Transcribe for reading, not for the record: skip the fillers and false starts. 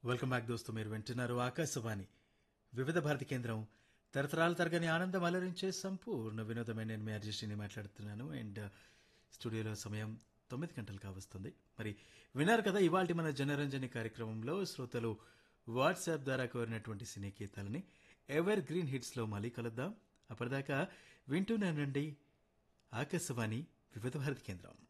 Welcome back దోస్తు. మీరు వింటున్నారు ఆకాశవాణి వివిధ భారతి కేంద్రం. తరతరాల తరగని ఆనందం అలరించే సంపూర్ణ వినోదమైన నేను మీ అర్జస్టిని మాట్లాడుతున్నాను. అండ్ స్టూడియోలో సమయం 9 గంటలు కావస్తుంది. మరి విన్నారు కదా ఇవాళ మన జనరంజని కార్యక్రమంలో శ్రోతలు వాట్సాప్ ద్వారా కోరినటువంటి సినీ గీతాలని ఎవర్ గ్రీన్ హిట్స్లో మళ్ళీ కలుద్దాం. అప్పటిదాకా వింటూనేనండి ఆకాశవాణి వివిధ భారతి కేంద్రం.